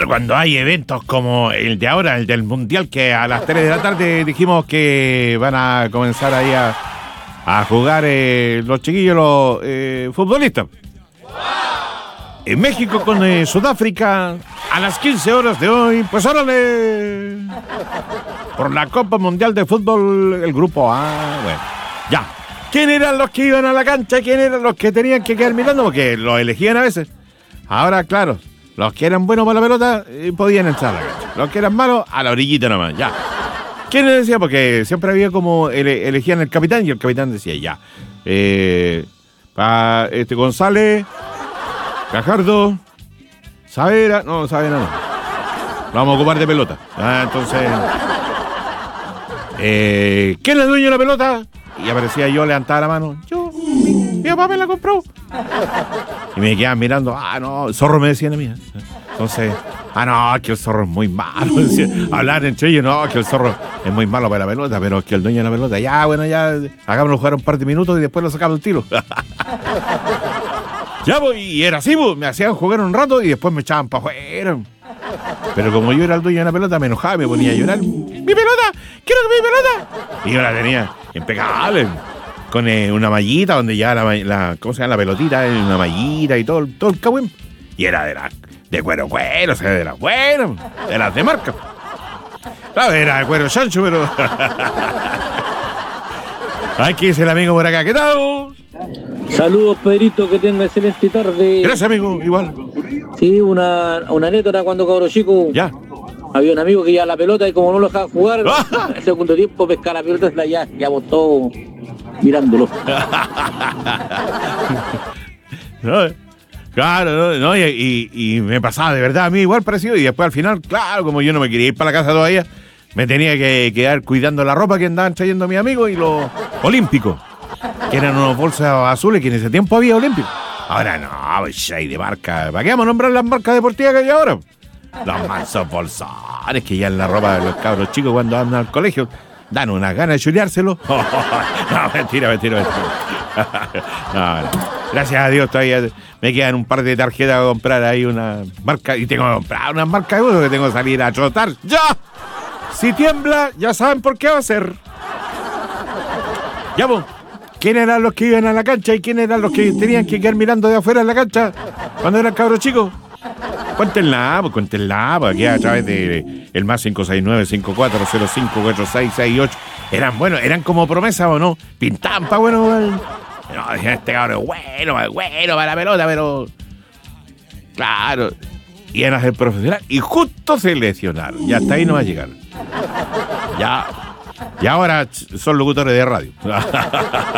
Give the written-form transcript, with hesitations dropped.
Claro, cuando hay eventos como el de ahora, el del Mundial, que a las 3 de la tarde dijimos que van a comenzar ahí a jugar los chiquillos, los futbolistas. En México con Sudáfrica, a las 15 horas de hoy, pues órale. Por la Copa Mundial de Fútbol, el grupo A, bueno, ya. ¿Quién eran los que iban a la cancha? ¿Quién eran los que tenían que quedar mirando? Porque los elegían a veces. Ahora, claro, los que eran buenos para la pelota podían entrar a la cancha. Los que eran malos, a la orillita nomás, ya. ¿Quién les decía? Porque siempre había como elegían el capitán y el capitán decía, ya. Para González, Gajardo, Savera, no, Savera no. Lo vamos a ocupar de pelota. Entonces, ¿quién es dueño de la pelota? Y aparecía yo, levantaba la mano. Yo, mi papá me la compró. Y me quedaban mirando. No, el zorro me decían a mí. Entonces, no, que el zorro es muy malo. Hablar entre ellos, no, que el zorro es muy malo para la pelota, pero es que el dueño de la pelota, ya, bueno, ya, hagámoslo jugar un par de minutos y después lo sacamos el tiro. Ya, pues, y era así, pues, me hacían jugar un rato y después me echaban para afuera. Pero como yo era el dueño de la pelota, me enojaba y me ponía a llorar. ¡Mi pelota! ¡Quiero que mi pelota! Y yo la tenía impecable, con una mallita donde ya ¿cómo se llama? La pelotita, una mallita y todo el cagüín. Y era de cuero, o sea, de las buenas, de las de marca. Claro, era de cuero chancho, pero... Aquí es el amigo por acá, ¿qué tal? Saludos, Pedrito, que tenga excelente tarde. Gracias, amigo, igual. Sí, una anécdota cuando cabro chico. Ya. Había un amigo que ya la pelota y como no lo dejaba jugar, el segundo tiempo pesca la pelota y ya botó mirándolo. No, claro, no, y me pasaba de verdad a mí igual parecido. Y después al final, claro, como yo no me quería ir para la casa todavía, me tenía que quedar cuidando la ropa que andaban trayendo mis amigos y los olímpicos, que eran unos bolsas azules que en ese tiempo había olímpicos. Ahora no, pues hay de marca. ¿Para qué vamos a nombrar las marcas deportivas que hay ahora? Los mansos bolsones que ya en la ropa de los cabros chicos cuando andan al colegio dan unas ganas de chuleárselo. No, mentira. No. Gracias a Dios todavía me quedan un par de tarjetas a comprar ahí una marca. Y tengo que comprar una marca de uso que tengo que salir a trotar. ¡Ya! Si tiembla, ya saben por qué va a ser. Ya, vos. ¿Quién eran los que iban a la cancha y quién eran los que tenían que quedar mirando de afuera en la cancha cuando eran cabros chicos? Cuéntenla, aquí a través de el más 569-5405-4668. Eran buenos, eran como promesa o no. Pintaban pa' bueno. No, este cabrón es bueno para la pelota, pero... Claro. Iban a ser profesional y justo se lesionaron. Y hasta ahí no va a llegar. Ya. Y ahora son locutores de radio.